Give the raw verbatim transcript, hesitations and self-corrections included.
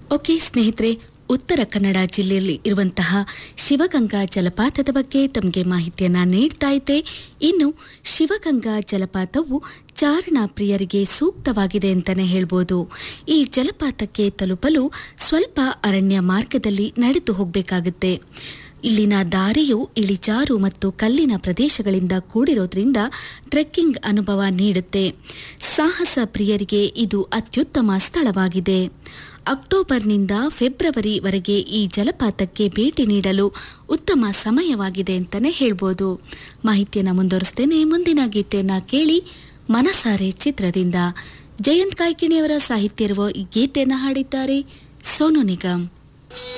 Okay ಸ್ನೇಹಿತರೆ, ಉತ್ತರ ಕನ್ನಡ ಜಿಲ್ಲೆಯಲ್ಲಿ ಇರುವಂತಹ ಶಿವಗಂಗಾ ಜಲಪಾತದ ಬಗ್ಗೆ ತಮಗೆ ಮಾಹಿತಿಯನ್ನ ನೀಡ್ತಾ ಇದ್ದೆ. ಇನ್ನು ಶಿವಗಂಗಾ ಜಲಪಾತವು ಚಾರಣ ಪ್ರಿಯರಿಗೆ ಸೂಕ್ತವಾಗಿದೆ ಅಂತಾನೆ ಹೇಳ್ಬೋದು. ಈ ಜಲಪಾತಕ್ಕೆ ತಲುಪಲು ಸ್ವಲ್ಪ ಅರಣ್ಯ ಮಾರ್ಗದಲ್ಲಿ ನಡೆದು ಹೋಗಬೇಕಾಗುತ್ತೆ. ಇಲ್ಲಿನ ದಾರಿಯು ಇಳಿಜಾರು ಮತ್ತು ಕಲ್ಲಿನ ಪ್ರದೇಶಗಳಿಂದ ಕೂಡಿರೋದ್ರಿಂದ ಟ್ರೆಕ್ಕಿಂಗ್ ಅನುಭವ ನೀಡುತ್ತೆ. ಸಾಹಸ ಪ್ರಿಯರಿಗೆ ಇದು ಅತ್ಯುತ್ತಮ ಸ್ಥಳವಾಗಿದೆ. ಅಕ್ಟೋಬರ್ನಿಂದ ಫೆಬ್ರವರಿವರೆಗೆ ಈ ಜಲಪಾತಕ್ಕೆ ಭೇಟಿ ನೀಡಲು ಉತ್ತಮ ಸಮಯವಾಗಿದೆ ಅಂತಾನೆ ಹೇಳ್ಬೋದು. ಮಾಹಿತಿಯನ್ನು ಮುಂದುವರಿಸ್ತೇನೆ. ಮುಂದಿನ ಗೀತೆಯನ್ನ ಕೇಳಿ. ಮನಸಾರೆ ಚಿತ್ರದಿಂದ ಜಯಂತ್ ಕಾಯ್ಕಿಣಿಯವರ ಸಾಹಿತ್ಯ ಇರುವ ಈ ಗೀತೆಯನ್ನು ಹಾಡಿದ್ದಾರೆ ಸೋನು ನಿಗಮ್.